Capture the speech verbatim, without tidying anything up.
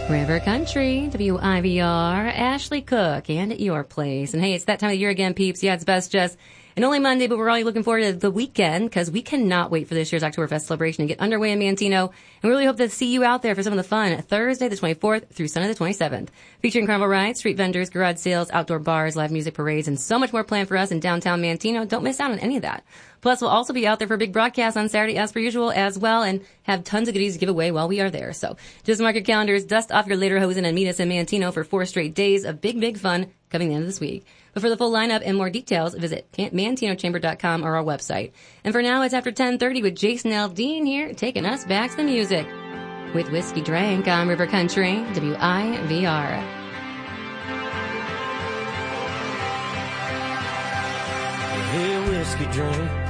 River Country, W I V R, Ashley Cook, and at your place. And hey, it's that time of the year again, peeps. Yeah, it's best just and only Monday, but we're all looking forward to the weekend because we cannot wait for this year's Oktoberfest celebration to get underway in Manteno. And we really hope to see you out there for some of the fun Thursday the twenty-fourth through Sunday the twenty-seventh. Featuring carnival rides, street vendors, garage sales, outdoor bars, live music parades, and so much more planned for us in downtown Manteno. Don't miss out on any of that. Plus, we'll also be out there for a big broadcast on Saturday as per usual as well and have tons of goodies to give away while we are there. So just mark your calendars, dust off your lederhosen, and meet us in Manteno for four straight days of big, big fun coming the end of this week. But for the full lineup and more details, visit manteno chamber dot com or our website. And for now, it's after ten thirty with Jason Aldean here, taking us back to the music with Whiskey Drank on River Country, W I V R. Hey, whiskey drink,